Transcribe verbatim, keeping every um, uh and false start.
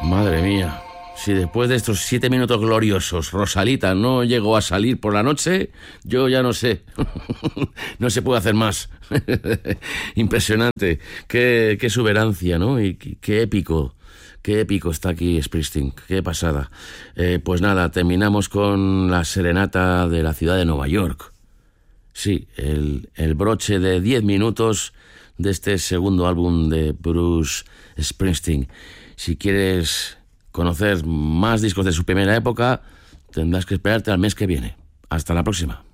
Madre mía, si después de estos siete minutos gloriosos Rosalita no llegó a salir por la noche, yo ya no sé. No se puede hacer más. Impresionante. Qué, qué exuberancia, ¿no? Y qué, qué épico. Qué épico está aquí Springsteen. Qué pasada. Eh, pues nada, terminamos con la serenata de la ciudad de Nueva York. Sí, el, el broche de diez minutos de este segundo álbum de Bruce Springsteen. Si quieres conocer más discos de su primera época, tendrás que esperarte al mes que viene. Hasta la próxima.